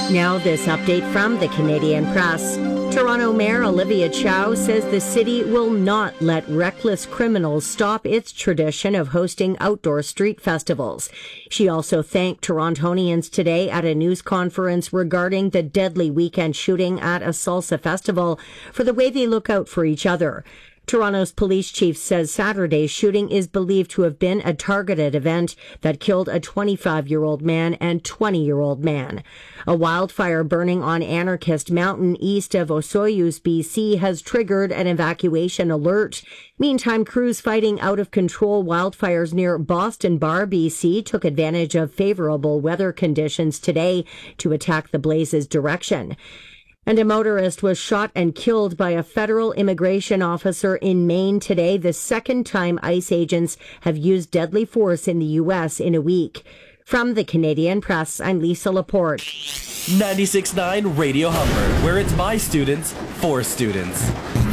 Now this update from the Canadian Press. Toronto Mayor Olivia Chow says the city will not let reckless criminals stop its tradition of hosting outdoor street festivals. She also thanked Torontonians today at a news conference regarding the deadly weekend shooting at a salsa festival for the way they look out for each other. Toronto's police chief says Saturday's shooting is believed to have been a targeted event that killed a 25-year-old man and 20-year-old man. A wildfire burning on Anarchist Mountain east of Osoyoos, BC has triggered an evacuation alert. Meantime, crews fighting out-of-control wildfires near Boston Bar, BC took advantage of favorable weather conditions today to attack the blaze's direction. And a motorist was shot and killed by a federal immigration officer in Maine today, the second time ICE agents have used deadly force in the U.S. in a week. From the Canadian Press, I'm Lisa Laporte. 96.9 Radio Humber, where it's by students, for students.